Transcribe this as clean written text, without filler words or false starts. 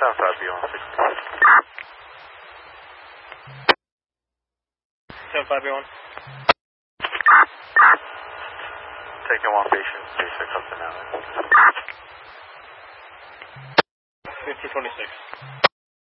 75B1. 75B1. Taking one patient, basic up to now. 1526.